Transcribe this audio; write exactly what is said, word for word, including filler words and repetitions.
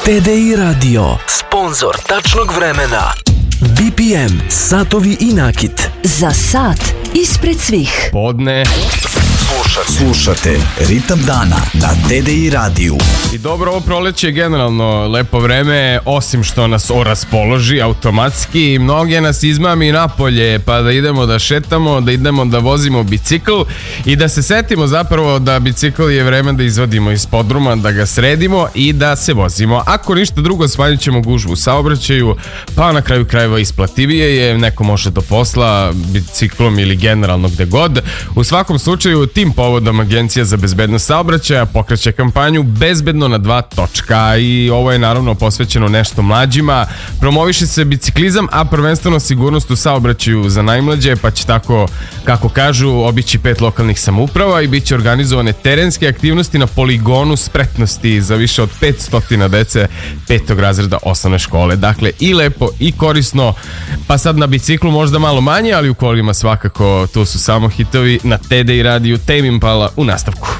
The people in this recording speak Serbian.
T D I Radio, sponzor tačnog vremena. B P M, satovi i nakit. Za sat ispred svih. Podne. Slušate. Slušate Ritam dana na T D I radiju. I dobro, ovo proleće je generalno lepo vreme, osim što nas oraspoloži automatski. Mnoge nas izmami napolje, pa da idemo da šetamo, da idemo da vozimo bicikl i da se setimo zapravo da bicikl je vreme da izvadimo iz podruma, da ga sredimo i da se vozimo. Ako ništa drugo, smanjit ćemo gužvu u saobraćaju, pa na kraju krajeva isplativije je, neko može do posla biciklom ili generalno gde god. U svakom slučaju, tim povodom Agencija za bezbednost saobraćaja pokreće kampanju Bezbedno na dva točka i ovo je naravno posvećeno nešto mlađima. Promoviše se biciklizam, a prvenstveno sigurnost u saobraćaju za najmlađe, pa će tako, kako kažu, obići pet lokalnih samouprava i bit će organizovane terenske aktivnosti na poligonu spretnosti za više od petsto dece petog razreda osnovne škole. Dakle, i lepo i korisno, pa sad na biciklu možda malo manje, ali u kolima svakako, to su samo hitovi na T D I radiju. Tame Impala u nastavku.